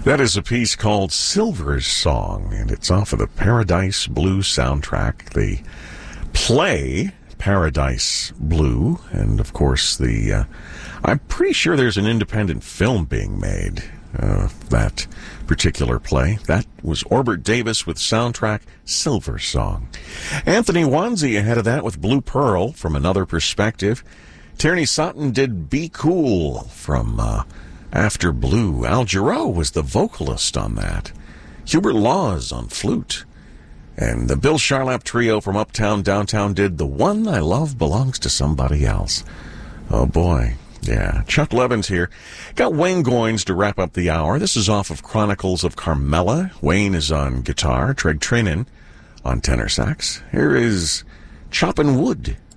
That is a piece called Silver's Song, and it's off of the Paradise Blue soundtrack. The play, Paradise Blue, and of course I'm pretty sure there's an independent film being made of that particular play. That was Orbert Davis with soundtrack Silver's Song. Anthony Wanzi ahead of that with Blue Pearl from Another Perspective. Tierney Sutton did Be Cool from After Blue. Al Jarreau was the vocalist on that. Hubert Laws on flute. And the Bill Charlap Trio from Uptown Downtown did The One I Love Belongs to Somebody Else. Oh boy. Yeah, Chuck Levins here. Got Wayne Goins to wrap up the hour. This is off of Chronicles of Carmela. Wayne is on guitar. Treg Trinan on tenor sax. Here is Choppin' Wood.